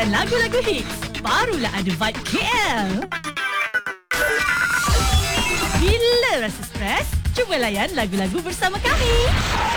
layan lagu-lagu hits. Barulah ada Vibe KL. Bila rasa stres, cuba layan lagu-lagu bersama kami.